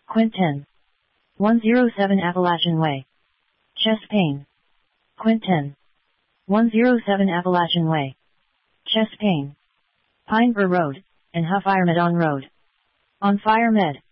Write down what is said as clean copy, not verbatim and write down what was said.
Quint 10. 107 Appalachian Way. Chest pain. Quint 10. 107 Appalachian Way. Chest pain. Pine Bur Road, and Huff Ironmead on Road. On Fire Med.